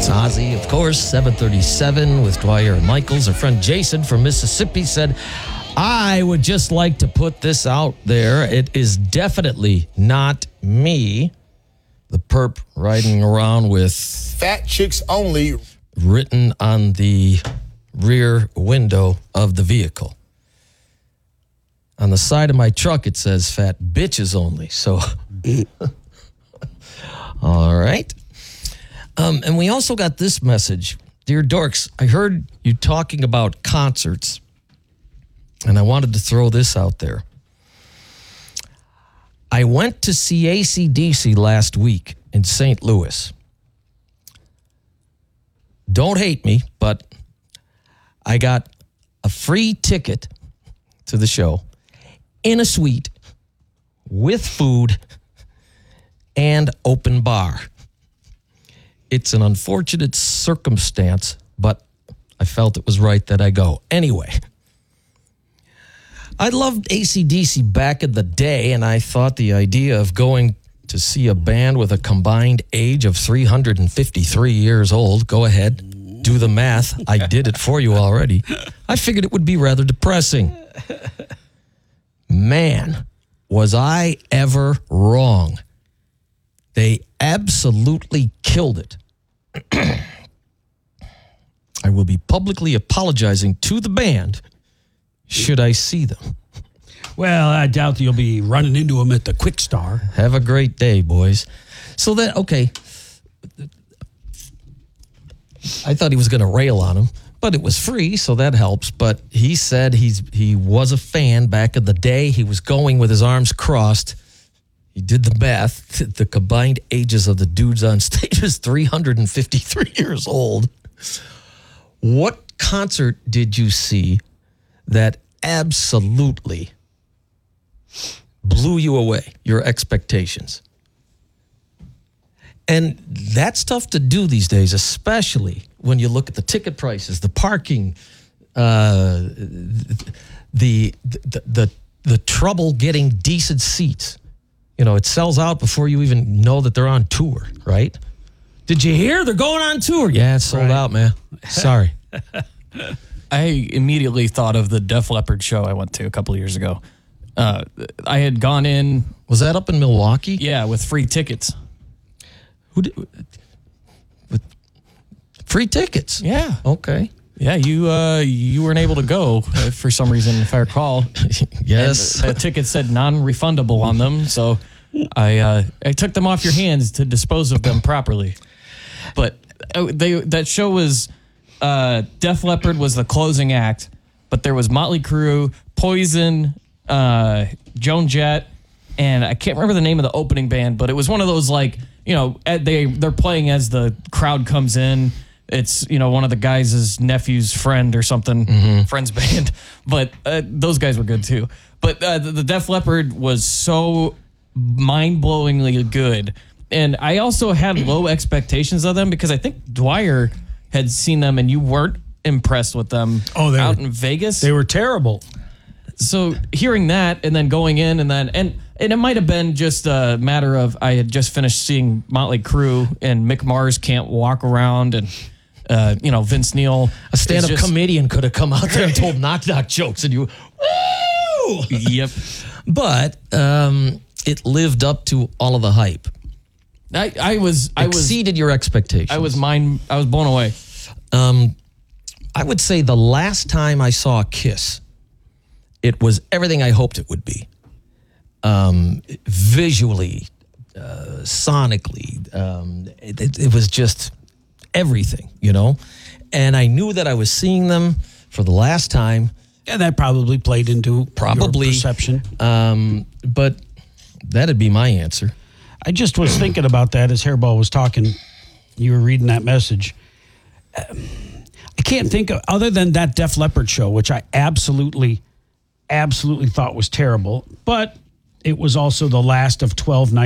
It's Ozzy, of course, 737 with Dwyer and Michaels. Our friend Jason from Mississippi said, I would just like to put this out there. It is definitely not me, the perp riding around with Fat Chicks Only written on the rear window of the vehicle. On the side of my truck, it says fat bitches only. So, all right. And we also got this message. Dear Dorks, I heard you talking about concerts, and I wanted to throw this out there. I went to see AC/DC last week in St. Louis. Don't hate me, but I got a free ticket to the show in a suite with food and open bar. It's an unfortunate circumstance, but I felt it was right that I go. Anyway, I loved AC/DC back in the day, and I thought the idea of going to see a band with a combined age of 353 years old, go ahead, do the math. I did it for you already. I figured it would be rather depressing. Man, was I ever wrong. They absolutely killed it. I will be publicly apologizing to the band should I see them. Well, I doubt you'll be running into them at the Quick Star. Have a great day, boys. So that, okay. I thought he was going to rail on him, but it was free, so that helps. But he said he was a fan back in the day. He was going with his arms crossed. He did the math. The combined ages of the dudes on stage is 353 years old. What concert did you see that absolutely blew you away, your expectations? And that's tough to do these days, especially when you look at the ticket prices, the parking, the trouble getting decent seats. You know, it sells out before you even know that they're on tour, right? Did you hear? They're going on tour. Yeah, it's sold out, man. Sorry. I immediately thought of the Def Leppard show I went to a couple of years ago. I had gone in. Was that up in Milwaukee? Yeah, with free tickets. With free tickets? Yeah. Okay. Yeah, you weren't able to go for some reason, if I recall. Yes. And the ticket said non-refundable on them, so I took them off your hands to dispose of them properly. But that show was Def Leppard was the closing act, but there was Motley Crue, Poison, Joan Jett, and I can't remember the name of the opening band, but it was one of those, like, you know, they're playing as the crowd comes in. It's, you know, one of the guys' nephew's friend or something, friend's band. But those guys were good too. But the Def Leppard was so mind-blowingly good. And I also had low expectations of them because I think Dwyer had seen them and you weren't impressed with them out in Vegas. They were terrible. So hearing that and then going in and it might have been just a matter of I had just finished seeing Motley Crue and Mick Mars can't walk around and you know, Vince Neil. A stand-up comedian could have come out there and told knock-knock jokes and you, woo! Yep. But it lived up to all of the hype. I Exceeded your expectations. I was blown away. I would say the last time I saw Kiss, it was everything I hoped it would be. Visually, sonically, it was just everything, you know? And I knew that I was seeing them for the last time. Yeah, that probably played into your perception. But that'd be my answer. I just was thinking about that as Hairball was talking. You were reading that message. I can't think of, other than that Def Leppard show, which I absolutely thought was terrible, but it was also the last of 12 nights